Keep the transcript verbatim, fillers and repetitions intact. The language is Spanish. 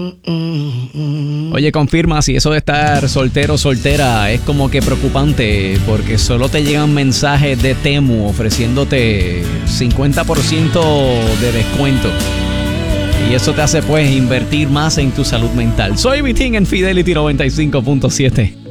Oye, confirma si eso de estar soltero o soltera es como que preocupante, porque solo te llegan mensajes de Temu ofreciéndote cincuenta por ciento de descuento. Y eso te hace pues invertir más en tu salud mental. Soy Vitín en Fidelity noventa y cinco punto siete.